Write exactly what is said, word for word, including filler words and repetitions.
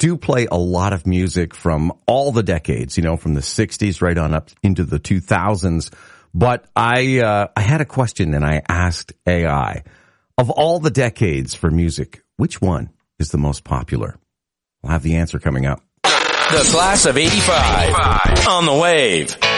do play a lot of music from all the decades, you know, from the sixties right on up into the two thousands. But I, uh, I had a question and I asked A I, of all the decades for music, which one is the most popular? We'll have the answer coming up. The Class of eighty-five on the Wave.